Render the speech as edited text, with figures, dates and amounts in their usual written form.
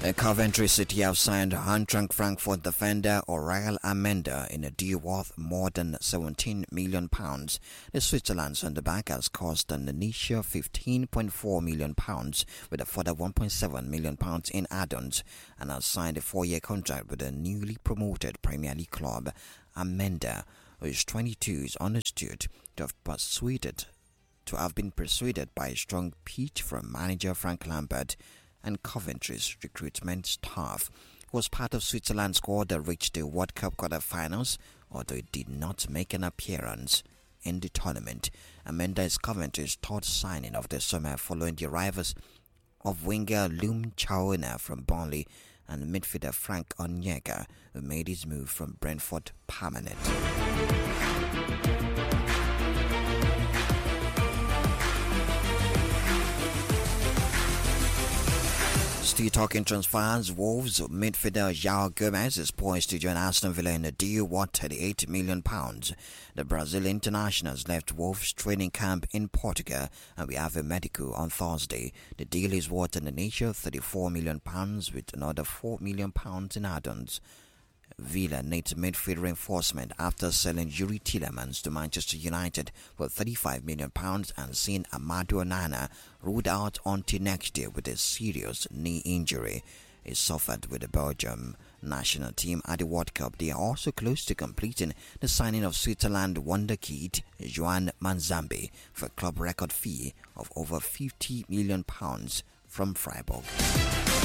Coventry City have signed Eintracht Frankfurt defender Aurel Amenda in a deal worth more than £17 million. The Switzerland centre-back has cost an initial £15.4 million with a further £1.7 million in add-ons and has signed a 4-year contract with a newly promoted Premier League club. Amenda, who is 22, is understood to have been persuaded by a strong pitch from manager Frank Lampard and Coventry's recruitment staff. Was part of Switzerland's squad that reached the World Cup quarter-finals, although it did not make an appearance in the tournament. Amenda is Coventry's third signing of the summer following the arrivals of winger Lum Chaona from Burnley and midfielder Frank Onyeka, who made his move from Brentford permanent. Still talking transfers, Wolves midfielder João Gomez is poised to join Aston Villa in a deal worth £38 million. The Brazilian international has left Wolves training camp in Portugal and we have a medical on Thursday. The deal is worth an initial £34 million with another £4 million in add-ons. Villa needs midfield reinforcement after selling Yuri Tielemans to Manchester United for £35 million and seeing Amadou Onana ruled out until next year with a serious knee injury. He suffered with the Belgium national team at the World Cup. They are also close to completing the signing of Switzerland wonderkid Joan Manzambi for a club record fee of over £50 million from Freiburg.